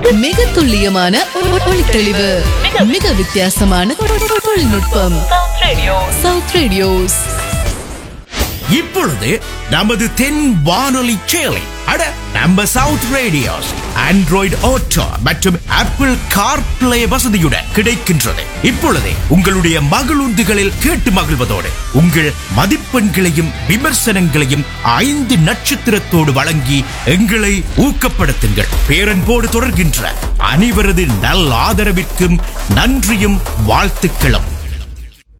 மிக துல்லியமான ஒளித்தெளிவு, மிக வித்தியாசமான தொழில்நுட்பம். South radios. இப்பொழுது நமது தென் வானொலி சேலை அட நம்ம சவுத் ரேடியோஸ் ஆண்ட்ராய்டு ஆட்டோ மற்றும் ஆப்பிள் கார்பிளே வசதியுடன் கிடைக்கின்றது. இப்பொழுதே உங்களுடைய மகிழுந்துகளில் கேட்டு மகிழ்வதோடு உங்கள் மதிப்பெண்களையும் விமர்சனங்களையும் 5 நட்சத்திரத்தோடு வழங்கி எங்களை ஊக்கப்படுத்துங்கள். பேரன்போடு தொடர்கின்ற அனைவரது நல் ஆதரவிற்கும் நன்றியும் வாழ்த்துக்களும்.